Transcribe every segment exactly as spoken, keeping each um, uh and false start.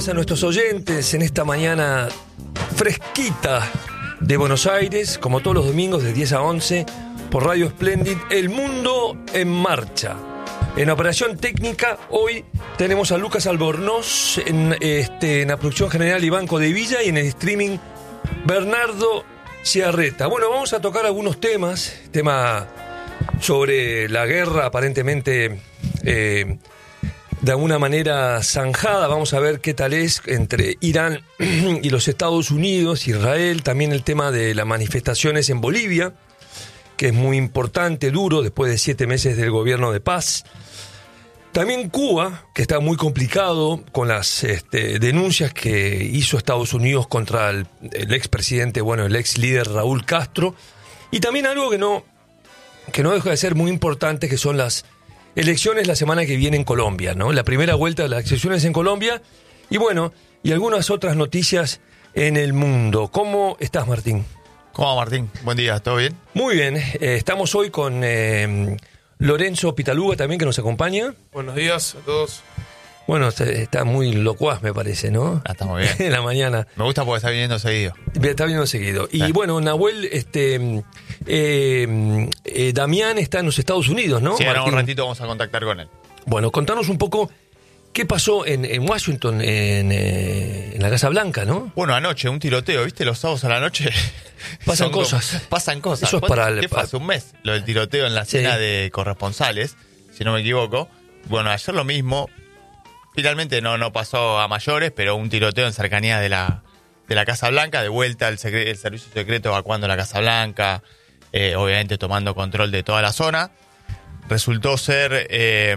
días a nuestros oyentes en esta mañana fresquita de Buenos Aires, como todos los domingos de diez a once, por Radio Splendid, El Mundo en Marcha. En operación técnica, hoy tenemos a Lucas Albornoz, en, este, en la producción general Iván Codevilla y en el streaming Bernardo Ciarreta. Bueno, vamos a tocar algunos temas, tema sobre la guerra aparentemente eh, de alguna manera zanjada. Vamos a ver qué tal es entre Irán y los Estados Unidos, Israel, también el tema de las manifestaciones en Bolivia, que es muy importante, duro, después de siete meses del gobierno de paz. También Cuba, que está muy complicado con las este, denuncias que hizo Estados Unidos contra el, el expresidente, bueno, el ex líder Raúl Castro. Y también algo que no, que no deja de ser muy importante, que son las elecciones la semana que viene en Colombia, ¿no? La primera vuelta de las elecciones en Colombia. Y bueno, y algunas otras noticias en el mundo. ¿Cómo estás, Martín? ¿Cómo va, Martín? Buen día, ¿todo bien? Muy bien, eh, estamos hoy con eh, Lorenzo Pitaluga también, que nos acompaña. Buenos días a todos. Bueno, está muy locuaz, me parece, ¿no? Ah, está muy bien. En la mañana. Me gusta porque está viniendo seguido. Está viniendo seguido. Y sí. Bueno, Nahuel, este, eh, eh, Damián está en los Estados Unidos, ¿no? Sí, ahora Martín? un ratito vamos a contactar con él. Bueno, contanos un poco qué pasó en, en Washington, en, eh, en la Casa Blanca, ¿no? Bueno, anoche, un tiroteo, ¿viste? Los sábados a la noche pasan como, cosas. pasan cosas. Eso es para el, ¿Qué fue? Hace un mes, lo del tiroteo en la sí. cena de corresponsales, si no me equivoco. Bueno, ayer lo mismo. Finalmente no, no pasó a mayores, pero un tiroteo en cercanía de la, de la Casa Blanca, de vuelta el, secre- el servicio secreto evacuando la Casa Blanca, eh, obviamente tomando control de toda la zona. Resultó ser eh,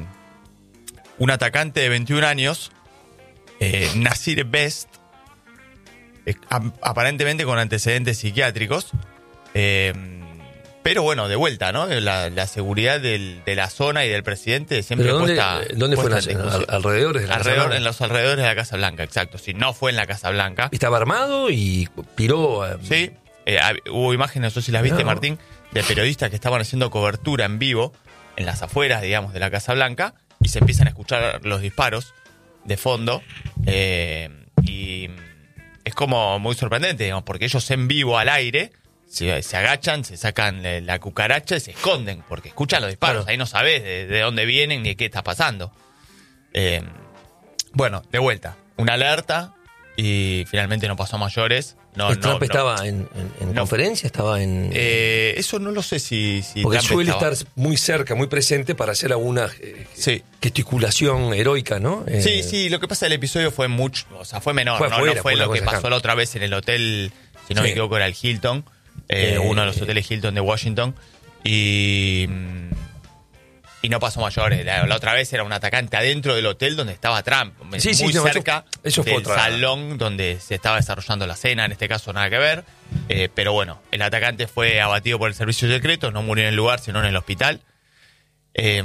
un atacante de veintiún años, eh, Nasir Best, eh, ap- aparentemente con antecedentes psiquiátricos, eh, pero bueno, de vuelta, ¿no? La, la seguridad del, de la zona y del presidente siempre ¿Pero dónde, puesta, ¿dónde fue? puesta En en la, discusión. alrededores de la Alrededor, Casa Blanca. en los alrededores de la Casa Blanca, exacto. Si no fue en la Casa Blanca. Estaba armado y piró. Eh, Sí, eh, hubo imágenes, no sé si las viste, no. Martín, de periodistas que estaban haciendo cobertura en vivo en las afueras, digamos, de la Casa Blanca, y se empiezan a escuchar los disparos de fondo. Eh, y es como muy sorprendente, digamos, porque ellos en vivo al aire se, se agachan, se sacan la cucaracha y se esconden, porque escuchan los disparos. Claro. Ahí no sabes de, de dónde vienen ni de qué está pasando. Eh, bueno, de vuelta, una alerta y finalmente no pasó a mayores. No, ¿El no, Trump no. estaba en, en, en No. conferencia? ¿Estaba en...? Eh, eso no lo sé si... si Porque Trump suele estaba. estar muy cerca, muy presente para hacer alguna eh, Sí. gesticulación heroica, ¿no? Eh, Sí, sí, lo que pasa el episodio fue mucho, o sea, fue menor, Fue no, afuera, no fue fue una lo que cosa pasó acá. la otra vez en el hotel, si no Sí. me equivoco era el Hilton, eh, Eh, uno de los hoteles Hilton de Washington, y, mm, y no pasó mayores. La, la otra vez era un atacante adentro del hotel donde estaba Trump, Sí, muy sí, no, cerca eso- eso fue del otra- salón donde se estaba desarrollando la cena, en este caso nada que ver, eh, pero bueno, el atacante fue abatido por el servicio secreto, no murió en el lugar, sino en el hospital. Eh,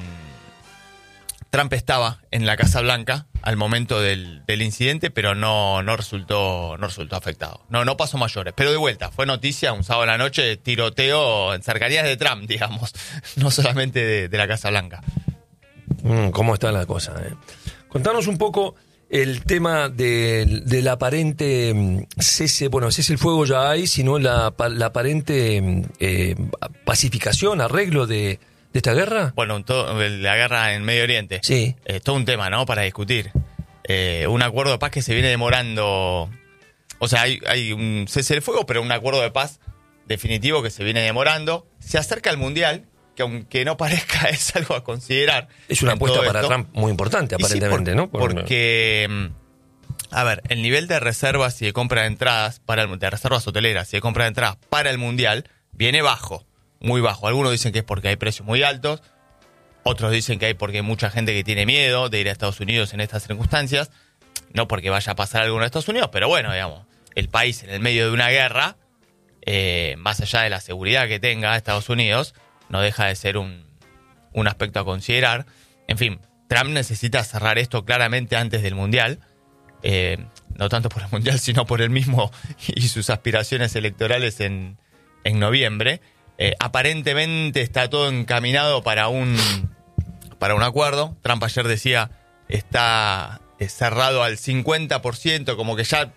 Trump estaba en la Casa Blanca al momento del, del incidente, pero no, no resultó no resultó afectado. No, no pasó mayores. Pero de vuelta, fue noticia un sábado a la noche, tiroteo en cercanías de Trump, digamos, no solamente de, de la Casa Blanca. Mm, ¿Cómo está la cosa? Eh? Contanos un poco el tema del, del aparente mm, cese, bueno, cese el fuego ya hay, sino la, pa- la aparente mm, eh, pacificación, arreglo de, de esta guerra. Bueno, todo, la guerra en Medio Oriente. Sí. Es todo un tema, ¿no? Para discutir. Eh, un acuerdo de paz que se viene demorando. O sea, hay, hay un cese del fuego, pero un acuerdo de paz definitivo que se viene demorando. Se acerca el Mundial, que aunque no parezca, es algo a considerar. Es una en apuesta todo para esto. Trump muy importante, Y sí, aparentemente, por- ¿no? Por- Porque, mm, a ver, el nivel de reservas y de compra de entradas, para el, de reservas hoteleras y de compra de entradas para el Mundial, viene bajo, muy bajo. Algunos dicen que es porque hay precios muy altos, otros dicen que hay porque hay mucha gente que tiene miedo de ir a Estados Unidos en estas circunstancias, no porque vaya a pasar algo en Estados Unidos, pero bueno, digamos, el país en el medio de una guerra, eh, más allá de la seguridad que tenga Estados Unidos, no deja de ser un, un aspecto a considerar. En fin, Trump necesita cerrar esto claramente antes del Mundial, eh, no tanto por el Mundial, sino por él mismo y sus aspiraciones electorales en, en noviembre. Eh, aparentemente está todo encaminado para un, para un acuerdo. Trump ayer decía, está eh, cerrado al cincuenta por ciento, como que ya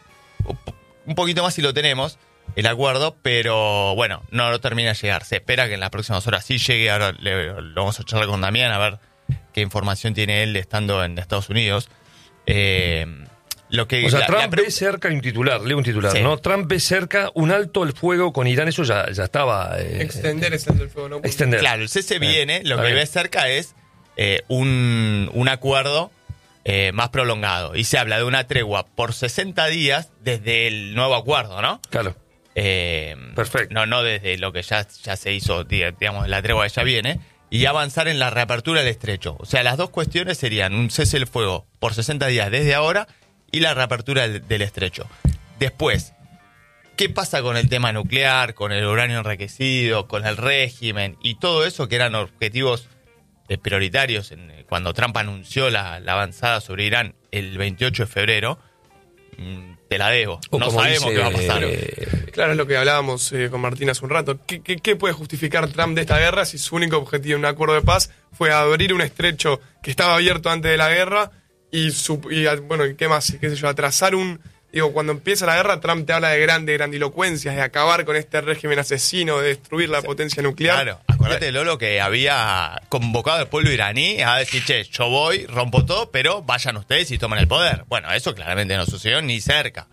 un poquito más si lo tenemos, el acuerdo, pero bueno, no lo termina de llegar. Se espera que en las próximas horas sí llegue. Ahora le, lo vamos a charlar con Damián a ver qué información tiene él estando en Estados Unidos. Eh, lo que, o sea, la, Trump la pre- ve cerca, un titular, leo un titular, sí. ¿no? Trump ve cerca un alto el fuego con Irán, eso ya, ya estaba... Eh, Extender ese alto el fuego, ¿no? Extender. Claro, el cese viene, lo Está que bien. ve cerca es eh, un, un acuerdo eh, más prolongado. Y se habla de una tregua por sesenta días desde el nuevo acuerdo, ¿no? Claro. Eh, Perfecto. No, no desde lo que ya, ya se hizo, digamos, la tregua que ya viene, y avanzar en la reapertura del estrecho. O sea, las dos cuestiones serían un cese del fuego por sesenta días desde ahora y la reapertura del, del estrecho. Después, ¿qué pasa con el tema nuclear, con el uranio enriquecido, con el régimen y todo eso que eran objetivos eh, prioritarios en, eh, cuando Trump anunció la, la avanzada sobre Irán el veintiocho de febrero? Mm, te la debo. O No como sabemos dice, qué va a pasar. eh, Claro, es lo que hablábamos eh, con Martín hace un rato. ¿Qué, qué, qué puede justificar Trump de esta guerra si su único objetivo en un acuerdo de paz fue abrir un estrecho que estaba abierto antes de la guerra y, su, y bueno, ¿qué más? ¿Qué sé yo? Atrasar un... Digo, cuando empieza la guerra, Trump te habla de grandes grandilocuencias, de acabar con este régimen asesino, de destruir la potencia nuclear. Claro, acordate, Lolo, que había convocado al pueblo iraní a decir, che, yo voy, rompo todo, pero vayan ustedes y tomen el poder. Bueno, eso claramente no sucedió ni cerca.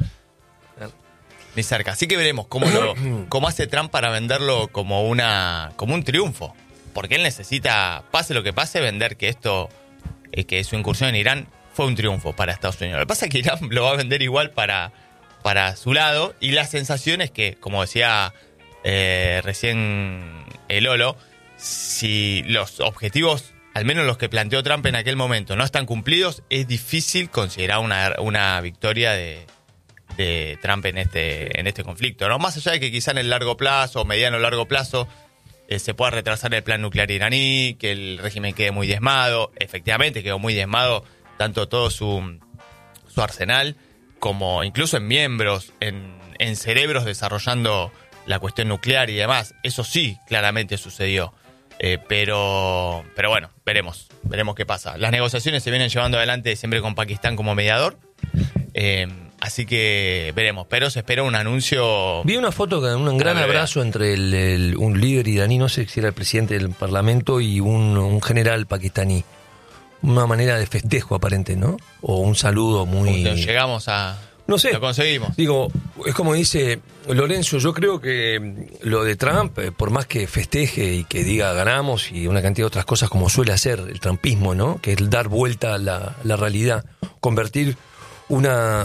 Ni cerca. Así que veremos cómo, lo, cómo hace Trump para venderlo como, una, como un triunfo. Porque él necesita, pase lo que pase, vender que esto, eh, que su incursión en Irán fue un triunfo para Estados Unidos. Lo que pasa es que Irán lo va a vender igual para, para su lado, y la sensación es que, como decía eh, recién el Lolo, si los objetivos, al menos los que planteó Trump en aquel momento, no están cumplidos, es difícil considerar una, una victoria de, de Trump en este, en este conflicto, ¿no? Más allá de que quizá en el largo plazo, mediano o largo plazo, eh, se pueda retrasar el plan nuclear iraní, que el régimen quede muy diezmado. Efectivamente quedó muy diezmado tanto todo su, su arsenal, como incluso en miembros, en, en cerebros desarrollando la cuestión nuclear y demás. Eso sí, claramente sucedió. Eh, pero, pero bueno, veremos, veremos qué pasa. Las negociaciones se vienen llevando adelante siempre con Pakistán como mediador. Eh, así que veremos, pero se espera un anuncio. Vi una foto con un gran A ver, abrazo entre el, el- un líder iraní, no sé si era el presidente del parlamento, y un, un general pakistaní. Una manera de festejo aparente, ¿no? O un saludo muy... Cuando llegamos a... No sé. Lo conseguimos. Digo, es como dice Lorenzo, yo creo que lo de Trump, eh, por más que festeje y que diga ganamos y una cantidad de otras cosas como suele hacer el trumpismo, ¿no? Que es dar vuelta a la, la realidad, convertir una,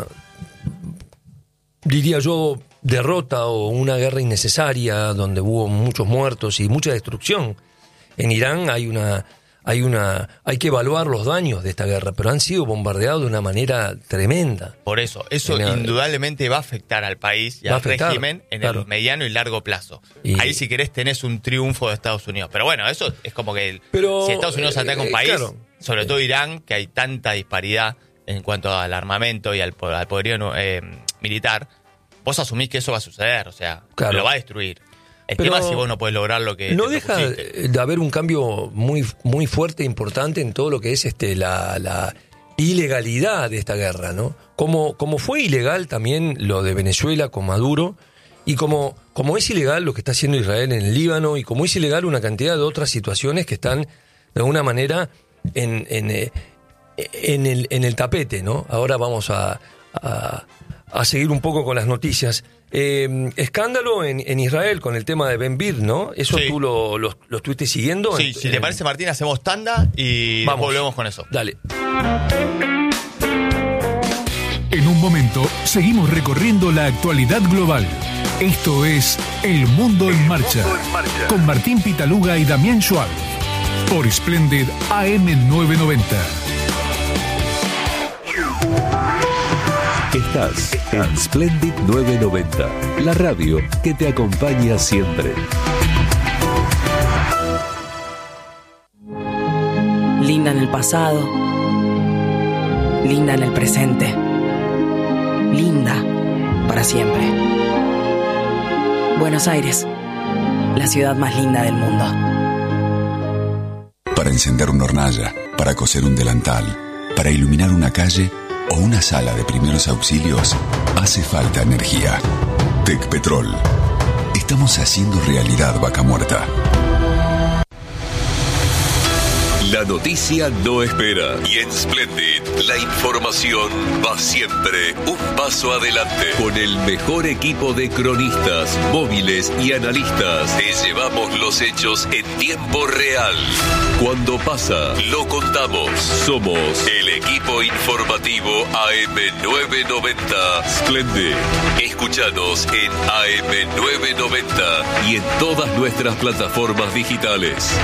diría yo, derrota o una guerra innecesaria donde hubo muchos muertos y mucha destrucción. En Irán hay una... Hay una, hay que evaluar los daños de esta guerra, pero han sido bombardeados de una manera tremenda. Por eso, eso En el- indudablemente va a afectar al país y Va a al afectar, régimen en claro. el mediano y largo plazo. Y- Ahí, si querés, tenés un triunfo de Estados Unidos. Pero bueno, eso es como que el- Pero, si Estados Unidos ataca un eh, país, claro. sobre todo Irán, que hay tanta disparidad en cuanto al armamento y al, po- al poderío eh, militar, vos asumís que eso va a suceder, o sea, Claro. lo va a destruir. El Pero tema es si vos no podés lograr lo que no te deja propusiste. de haber un cambio muy, muy fuerte e importante en todo lo que es este la, la ilegalidad de esta guerra, ¿no? Como, como fue ilegal también lo de Venezuela con Maduro, y como, como es ilegal lo que está haciendo Israel en el Líbano, y como es ilegal una cantidad de otras situaciones que están de alguna manera en, en, eh, en, el, en el tapete, ¿no? Ahora vamos a, a, a seguir un poco con las noticias. Eh, escándalo en, en Israel con el tema de Ben Gvir, ¿no? Eso Sí. tú lo, lo, lo estuviste siguiendo. Sí, En- si te en- parece, Martín, hacemos tanda y después Vamos. volvemos con eso. Dale. En un momento, seguimos recorriendo la actualidad global. Esto es El Mundo en Marcha, con Martín Pitaluga y Damián Schwab, por Splendid A M novecientos noventa. Estás en Splendid novecientos noventa, la radio que te acompaña siempre. Linda en el pasado, linda en el presente, linda para siempre. Buenos Aires, la ciudad más linda del mundo. Para encender una hornalla, para coser un delantal, Para iluminar una calle o una sala de primeros auxilios, hace falta energía. Tecpetrol. Estamos haciendo realidad Vaca Muerta. La noticia no espera y en Splendid la información va siempre un paso adelante. Con el mejor equipo de cronistas, móviles y analistas, te llevamos los hechos en tiempo real. Cuando pasa, lo contamos. Somos el equipo informativo A M novecientos noventa Splendid. Escúchanos en A M novecientos noventa y en todas nuestras plataformas digitales.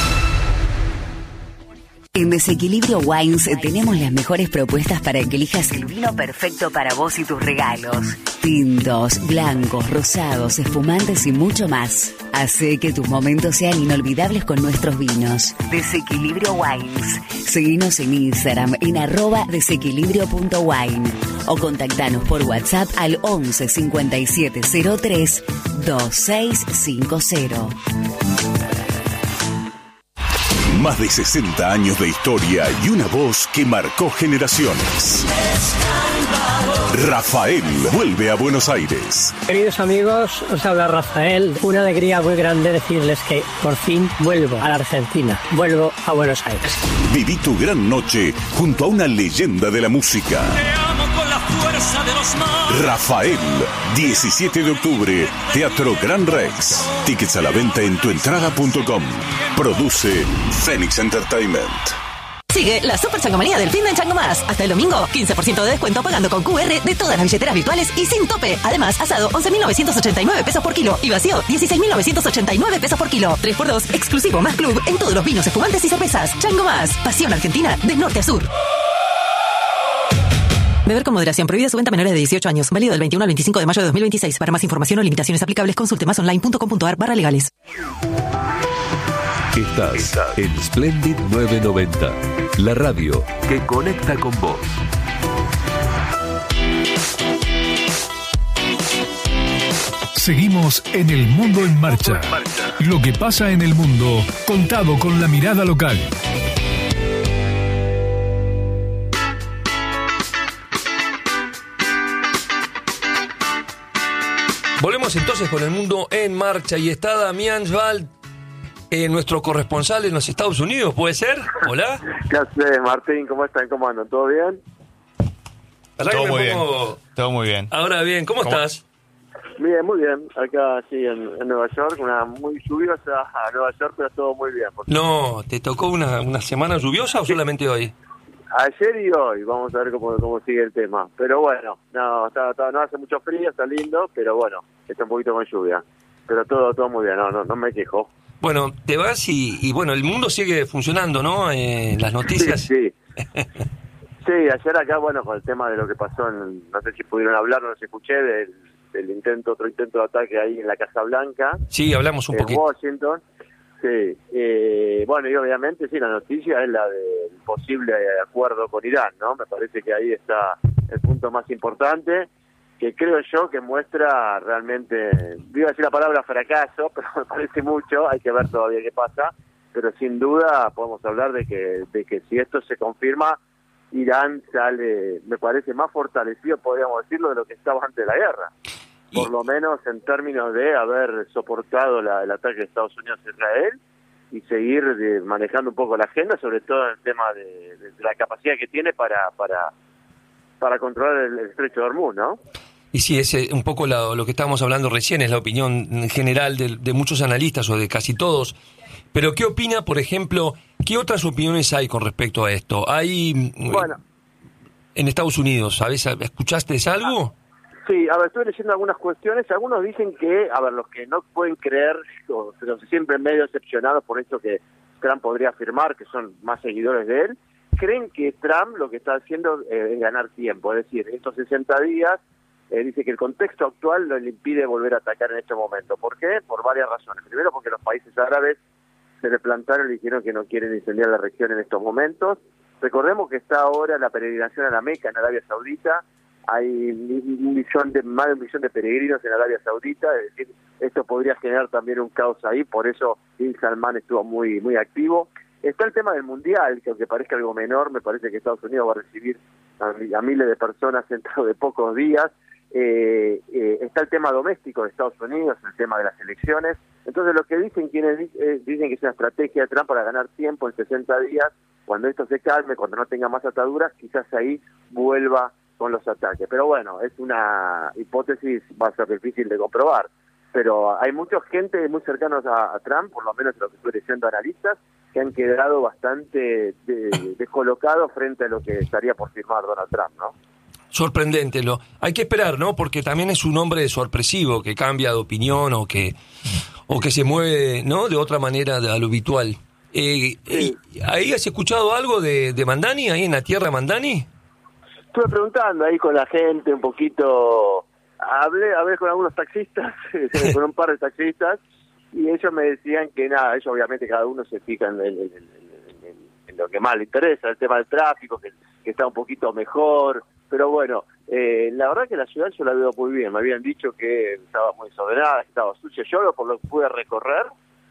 En Desequilibrio Wines tenemos las mejores propuestas para que elijas el vino perfecto para vos y tus regalos. Tintos, blancos, rosados, espumantes y mucho más. Hace que tus momentos sean inolvidables con nuestros vinos. Desequilibrio Wines. Seguinos en Instagram en arroba desequilibrio punto wine o contactanos por WhatsApp al once cincuenta y siete cero tres veintiséis cincuenta. Más de sesenta años de historia y una voz que marcó generaciones. Rafael vuelve a Buenos Aires. Queridos amigos, os habla Rafael. Una alegría muy grande decirles que por fin vuelvo a la Argentina. Vuelvo a Buenos Aires. Viví tu gran noche junto a una leyenda de la música. Fuerza de los mares. Rafael, diecisiete de octubre, Teatro Gran Rex. Tickets a la venta en tuentrada punto com. Produce Phoenix Entertainment. Sigue la Super Changomanía del fin de Chango Más. Hasta el domingo, quince por ciento de descuento pagando con Q R de todas las billeteras virtuales y sin tope. Además, asado, once mil novecientos ochenta y nueve pesos por kilo. Y vacío, dieciséis mil novecientos ochenta y nueve pesos por kilo. tres por dos, exclusivo más club en todos los vinos, espumantes y cervezas. Chango Más. Pasión argentina de norte a sur. Beber con moderación. Prohibida su venta a menores de dieciocho años. Válido del veintiuno al veinticinco de mayo de dos mil veintiséis. Para más información o limitaciones aplicables, consulte más online punto com punto a r barra legales. Estás, Estás en Splendid novecientos noventa, la radio que conecta con vos. Seguimos en El Mundo en Marcha. Lo que pasa en el mundo, contado con la mirada local. Volvemos entonces con El Mundo en Marcha y está Damián Schwalb, eh, nuestro corresponsal en los Estados Unidos, ¿puede ser? Hola. ¿Qué haces, Martín? ¿Cómo están? ¿Cómo andan? ¿Todo bien? Todo muy pongo... bien. Todo muy bien. Ahora bien, ¿cómo, ¿Cómo estás? Bien, muy bien. Acá sí, en, en Nueva York, una muy lluviosa a Nueva York, pero todo muy bien. No, ¿te tocó una, una semana lluviosa o solamente hoy? Ayer y hoy, vamos a ver cómo, cómo sigue el tema. Pero bueno, no está, está, no hace mucho frío, está lindo, pero bueno, está un poquito con lluvia. Pero todo todo muy bien, no no, no me quejo. Bueno, te vas y, y bueno, el mundo sigue funcionando, ¿no? Eh, las noticias... Sí, sí. Sí, ayer acá, bueno, con el tema de lo que pasó, en, no sé si pudieron hablar, no sé si escuché, del, del intento, otro intento de ataque ahí en la Casa Blanca. Sí, hablamos un en poquito. Washington. Sí, eh, bueno, y obviamente sí, la noticia es la del posible acuerdo con Irán, ¿no? Me parece que ahí está el punto más importante, que creo yo que muestra realmente, iba a decir la palabra fracaso, pero me parece mucho, hay que ver todavía qué pasa, pero sin duda podemos hablar de que, de que si esto se confirma, Irán sale, me parece, más fortalecido, podríamos decirlo, de lo que estaba antes de la guerra. Por lo menos en términos de haber soportado la, el ataque de Estados Unidos a Israel y seguir de, manejando un poco la agenda, sobre todo en el tema de, de, de la capacidad que tiene para para para controlar el, el estrecho de Hormuz, ¿no? Y sí, es un poco la, lo que estábamos hablando recién, es la opinión general de, de muchos analistas o de casi todos. Pero ¿qué opina, por ejemplo, qué otras opiniones hay con respecto a esto? Hay bueno, en Estados Unidos, ¿sabes? ¿Escuchaste algo? Sí, a ver, estoy leyendo algunas cuestiones. Algunos dicen que, a ver, los que no pueden creer, o pero siempre medio decepcionados por esto que Trump podría afirmar, que son más seguidores de él, creen que Trump lo que está haciendo eh, es ganar tiempo. Es decir, estos sesenta días, eh, dice que el contexto actual no le impide volver a atacar en este momento. ¿Por qué? Por varias razones. Primero, porque los países árabes se le plantaron y dijeron que no quieren incendiar la región en estos momentos. Recordemos que está ahora la peregrinación a la Meca en Arabia Saudita. Hay un millón de, más de un millón de peregrinos en Arabia Saudita, es decir, esto podría generar también un caos ahí, por eso Bin Salman estuvo muy muy activo. Está el tema del Mundial, que aunque parezca algo menor, me parece que Estados Unidos va a recibir a, a miles de personas dentro de pocos días. Eh, eh, está el tema doméstico de Estados Unidos, el tema de las elecciones. Entonces lo que dicen quienes eh, dicen que es una estrategia de Trump para ganar tiempo en sesenta días, cuando esto se calme, cuando no tenga más ataduras, quizás ahí vuelva con los ataques. Pero bueno, es una hipótesis, va a ser difícil de comprobar. Pero hay mucha gente muy cercanos a, a Trump, por lo menos lo que estoy diciendo analistas, que han quedado bastante de, descolocados frente a lo que estaría por firmar Donald Trump, ¿no? Sorprendente, lo hay que esperar, ¿no? Porque también es un hombre sorpresivo que cambia de opinión o que o que se mueve, ¿no? De otra manera de a lo habitual. Eh, eh, ¿Ahí has escuchado algo de, de Mamdani, ahí en la tierra de Mamdani? Estuve preguntando ahí con la gente un poquito, hablé a ver con algunos taxistas, con un par de taxistas, y ellos me decían que nada, ellos obviamente cada uno se fija en, en, en, en, en lo que más le interesa, el tema del tráfico, que, que está un poquito mejor. Pero bueno, eh, la verdad que la ciudad yo la veo muy bien. Me habían dicho que estaba muy desordenada, que estaba sucia. Yo por lo que pude recorrer,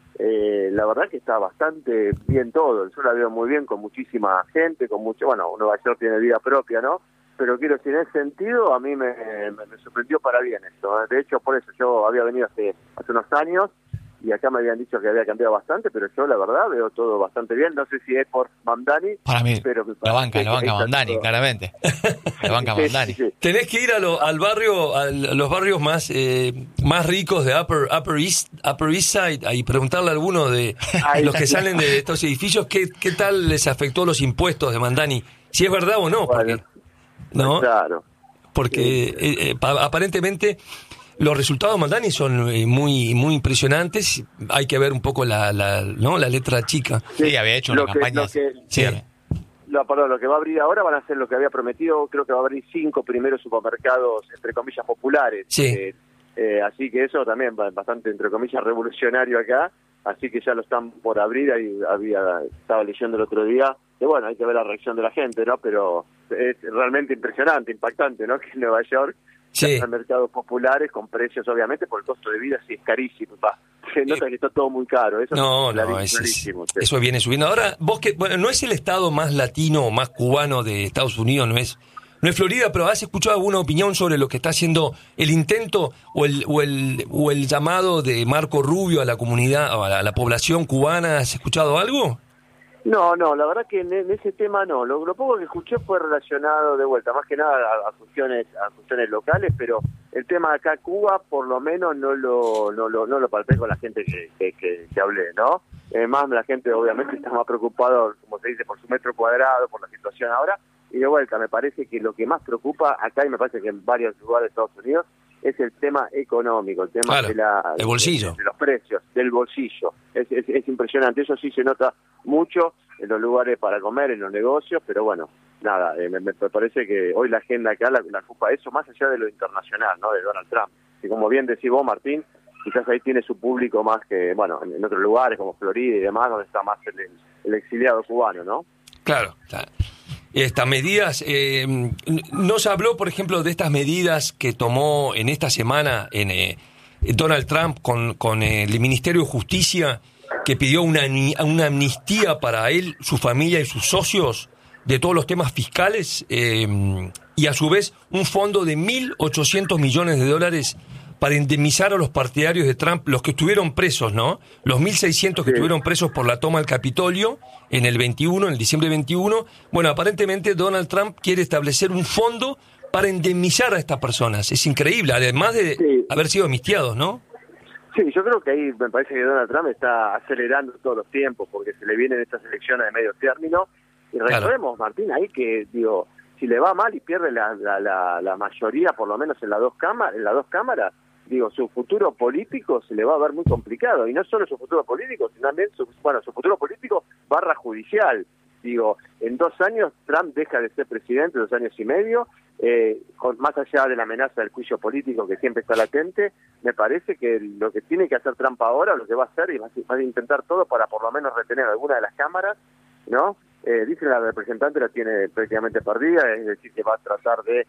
eh, la verdad que está bastante bien todo. Yo la veo muy bien, con muchísima gente, con mucho... Bueno, Nueva York tiene vida propia, ¿no? Pero quiero decir, en ese sentido, a mí me, me, me sorprendió para bien esto. De hecho, por eso yo había venido hace, hace unos años, y acá me habían dicho que había cambiado bastante, pero yo la verdad veo todo bastante bien. No sé si es por Mamdani, para mí pero lo banca, lo banca Mamdani, todo... claramente. Lo banca Mamdani. Sí, sí. Tenés que ir a lo, al barrio, a los barrios más eh, más ricos de Upper Upper East Upper East Side y preguntarle a alguno de Ay, los que salen de estos edificios qué qué tal les afectó los impuestos de Mamdani, si es verdad o no, porque bueno, no, claro, porque sí. eh, eh, aparentemente los resultados de Mamdani son eh, muy muy impresionantes. Hay que ver un poco la, la no la letra chica. Sí, había hecho una lo que, campaña. Lo que, sí. lo, perdón, lo que va a abrir ahora van a ser lo que había prometido. Creo que va a abrir cinco primeros supermercados, entre comillas, populares. Sí. Eh, eh, así que eso también va bastante, entre comillas, revolucionario acá. Así que ya lo están por abrir. Ahí había estaba leyendo el otro día. Y bueno, hay que ver la reacción de la gente, ¿no? Pero es realmente impresionante, impactante, ¿no? Que en Nueva York... Sí. mercados populares con precios, obviamente, por el costo de vida sí es carísimo. Pa. Se nota que está todo muy caro. Eso no, es no, clarísimo, es, sí. Eso viene subiendo. Ahora, vos que, bueno, no es el estado más latino o más cubano de Estados Unidos, no es no es Florida, pero ¿has escuchado alguna opinión sobre lo que está haciendo el intento o el o el, o el llamado de Marco Rubio a la comunidad, a la, a la población cubana? ¿Has escuchado algo? No, no, la verdad que en, en ese tema no. Lo, lo poco que escuché fue relacionado de vuelta, más que nada a, a cuestiones a cuestiones locales, pero el tema de acá Cuba, por lo menos no lo no lo, no lo palpé con la gente que, que, que, que hablé, ¿no? Eh, más la gente obviamente está más preocupada, como se dice, por su metro cuadrado, por la situación ahora. Y de vuelta, me parece que lo que más preocupa acá, y me parece que en varios lugares de Estados Unidos, es el tema económico, el tema claro, de, la, el bolsillo. De, de los precios, del bolsillo. Es, es, es impresionante, eso sí se nota mucho en los lugares para comer, en los negocios, pero bueno, nada, eh, me, me parece que hoy la agenda acá la, la ocupa eso, más allá de lo internacional, ¿no? De Donald Trump. Y como bien decís vos, Martín, quizás ahí tiene su público más que, bueno, en, en otros lugares como Florida y demás, donde está más el, el exiliado cubano, ¿no? Claro, claro. Estas medidas, eh, no se habló, por ejemplo, de estas medidas que tomó en esta semana en eh, Donald Trump con, con el Ministerio de Justicia, que pidió una, una amnistía para él, su familia y sus socios de todos los temas fiscales, eh, y a su vez un fondo de mil ochocientos millones de dólares para indemnizar a los partidarios de Trump, los que estuvieron presos, ¿no? Los mil seiscientos que sí. estuvieron presos por la toma del Capitolio en el veintiuno, en el diciembre veintiuno. Bueno, aparentemente Donald Trump quiere establecer un fondo para indemnizar a estas personas. Es increíble, además de sí. haber sido amnistiados, ¿no? Sí, yo creo que ahí me parece que Donald Trump está acelerando todos los tiempos porque se le vienen estas elecciones de medio término. Y recordemos, claro. Martín, ahí que, digo, si le va mal y pierde la, la, la, la mayoría, por lo menos en las dos cámaras, en las dos cámaras, digo, su futuro político se le va a ver muy complicado. Y no solo su futuro político, sino también su, bueno, su futuro político barra judicial. Digo, en dos años Trump deja de ser presidente, dos años y medio, eh, con, más allá de la amenaza del juicio político que siempre está latente, me parece que lo que tiene que hacer Trump ahora, lo que va a hacer, y va a, va a intentar todo para por lo menos retener alguna de las cámaras, ¿no? Eh, dice la representante la tiene prácticamente perdida, es decir, que va a tratar de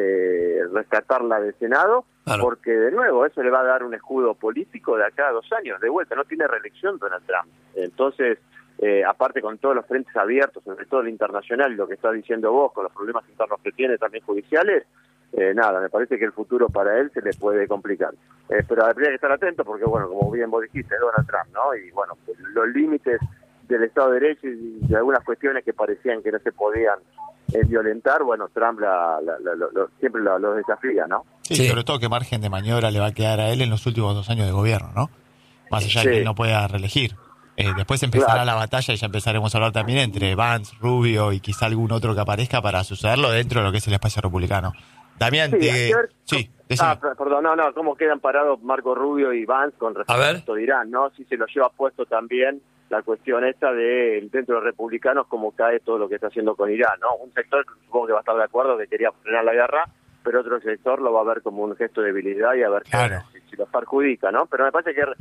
eh, rescatarla del Senado, claro. Porque de nuevo eso le va a dar un escudo político de acá a dos años, de vuelta, no tiene reelección Donald Trump. Entonces, eh, aparte con todos los frentes abiertos, sobre todo el internacional, lo que está diciendo vos, con los problemas internos que tiene también judiciales, eh, nada, me parece que el futuro para él se le puede complicar. Eh, pero habría que estar atento porque, bueno, como bien vos dijiste, es Donald Trump, ¿no? Y bueno, los límites del Estado de Derecho y de algunas cuestiones que parecían que no se podían eh, violentar, bueno, Trump la, la, la, la, la, siempre los lo desafía, ¿no? Sí, sí, sobre todo qué margen de maniobra le va a quedar a él en los últimos dos años de gobierno, ¿no? Más allá sí. de que él no pueda reelegir. Eh, después empezará claro. la batalla y ya empezaremos a hablar también entre Vance, Rubio y quizá algún otro que aparezca para sucederlo dentro de lo que es el espacio republicano. Damián, sí, te... sí, ah, perdón, no, no, ¿cómo quedan parados Marco Rubio y Vance con respecto a Irán, no? Si se lo lleva puesto también la cuestión esta de dentro de los republicanos cómo cae todo lo que está haciendo con Irán, ¿no? Un sector supongo que va a estar de acuerdo que quería frenar la guerra, pero otro sector lo va a ver como un gesto de debilidad y a ver claro. si, si los perjudica, ¿no? Pero me parece que,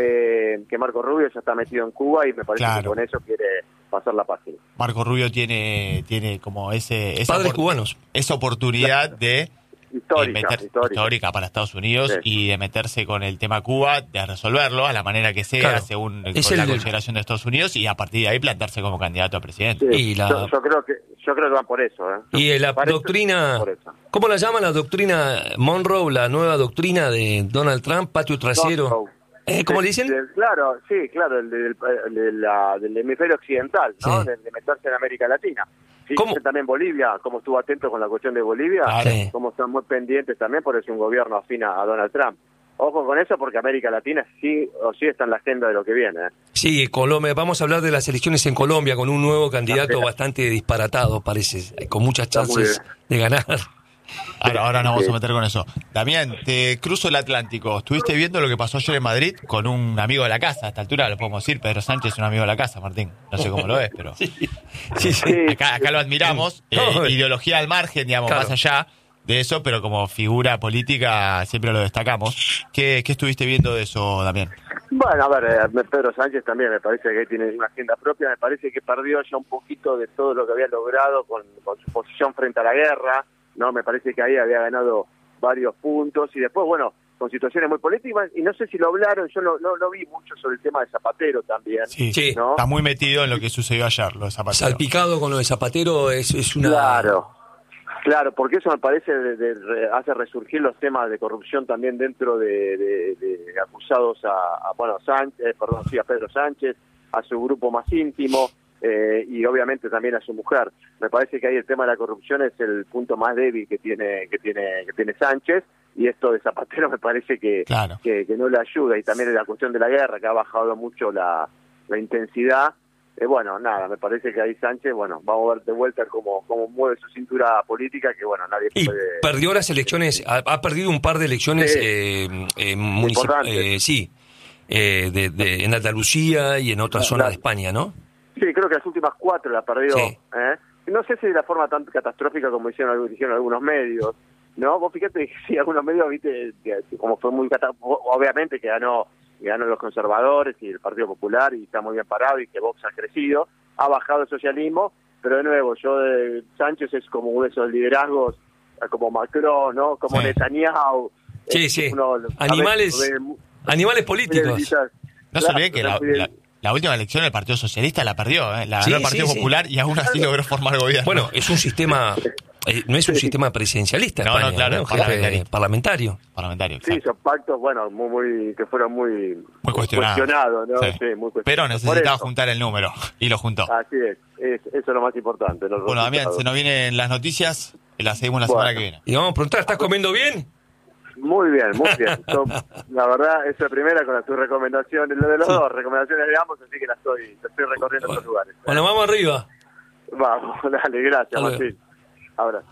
que que Marco Rubio ya está metido en Cuba y me parece claro. que con eso quiere pasar la página. Marco Rubio tiene tiene como ese esa padres cubanos esa oportunidad de histórica, meter, histórica. histórica para Estados Unidos sí. y de meterse con el tema Cuba, de resolverlo a la manera que sea, claro. según con la el... consideración de Estados Unidos y a partir de ahí plantarse como candidato a presidente. Sí. Y la... yo, yo creo que yo creo que van por eso. ¿eh? Y la doctrina, ¿cómo la llaman la doctrina Monroe, la nueva doctrina de Donald Trump, patio trasero? Eh, ¿Cómo le dicen? Del, claro, sí, claro, el del, el de la, del hemisferio occidental, ¿no? Sí. De, de meterse en América Latina. Fíjense también Bolivia, cómo estuvo atento con la cuestión de Bolivia, claro. cómo están muy pendientes también, porque es un gobierno afín a Donald Trump. Ojo con eso, porque América Latina sí o sí está en la agenda de lo que viene. ¿eh? Sí, Colombia. Vamos a hablar de las elecciones en Colombia con un nuevo candidato bastante disparatado, parece, con muchas chances de ganar. Ahora, ahora nos vamos a meter con eso. Damián, te cruzo el Atlántico. ¿Estuviste viendo lo que pasó ayer en Madrid con un amigo de la casa? A esta altura lo podemos decir, Pedro Sánchez es un amigo de la casa, Martín. No sé cómo lo ves, pero... Sí, sí, sí. Acá, acá lo admiramos. Eh, ideología al margen, digamos, claro. más allá de eso, pero como figura política siempre lo destacamos. ¿Qué, qué estuviste viendo de eso, Damián? Bueno, a ver, eh, Pedro Sánchez también me parece que tiene una agenda propia. Me parece que perdió ya un poquito de todo lo que había logrado con, con su posición frente a la guerra. No, me parece que ahí había ganado varios puntos y después, bueno, con situaciones muy políticas y no sé si lo hablaron, yo no, no, no vi mucho sobre el tema de Zapatero también. Sí, sí. ¿no? Está muy metido en lo que sucedió ayer, lo de Zapatero. Salpicado con lo de Zapatero es, es una... Claro, claro, porque eso me parece de, de, de, hace resurgir los temas de corrupción también dentro de, de, de acusados a, a bueno, Sánchez, perdón, sí, a Pedro Sánchez, a su grupo más íntimo. Eh, y obviamente también a su mujer. Me parece que ahí el tema de la corrupción es el punto más débil que tiene que tiene que tiene Sánchez y esto de Zapatero me parece que, claro. que, que no le ayuda y también la cuestión de la guerra que ha bajado mucho la, la intensidad. Eh, bueno, nada, me parece que ahí Sánchez, bueno, vamos a ver de vuelta cómo, cómo mueve su cintura política que bueno, nadie y puede... perdió las elecciones, ha, ha perdido un par de elecciones sí. eh, eh, municipales, eh, sí, eh, de, de, en Andalucía y en otra zona claro. de España, ¿no? Sí, creo que las últimas cuatro las perdió. Sí. ¿eh? No sé si de la forma tan catastrófica como hicieron, hicieron algunos medios. No, vos fíjate que sí, algunos medios, viste, que, como fue muy catastrófico, obviamente que ganó, que ganó los conservadores y el Partido Popular y está muy bien parado y que Vox ha crecido, ha bajado el socialismo, pero de nuevo, yo de Sánchez es como uno de esos liderazgos, como Macron, ¿no? Como sí. Netanyahu. Sí, sí. Uno, animales, veces, animales políticos. No se olviden que la, la, la última elección el Partido Socialista la perdió, ¿eh? La ganó sí, el Partido sí, Popular sí. y aún así logró formar gobierno. Bueno, es un sistema, eh, no es un sistema presidencialista. No, España, no, claro, ¿no? parlamentario. parlamentario. Parlamentario, sí, son pactos, bueno, muy, muy que fueron muy, muy cuestionados. cuestionados, ¿no? Sí. Sí, muy cuestionados. Pero necesitaba juntar el número y lo juntó. Así es, es eso es lo más importante. Los bueno, Damián, se nos vienen las noticias y las seguimos la bueno. semana que viene. Y vamos a preguntar, ¿estás comiendo bien? Muy bien, muy bien. Yo, la verdad, esa primera con tus recomendaciones, lo de los sí. dos, recomendaciones de ambos, así que la estoy, la estoy recorriendo bueno. estos lugares. Bueno, vamos arriba. Vamos, dale, gracias, Martín. Abrazo.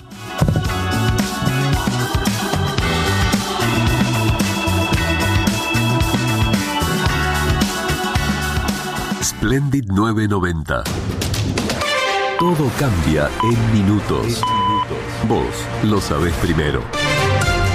Splendid nueve noventa. Todo cambia en minutos. Vos lo sabés primero.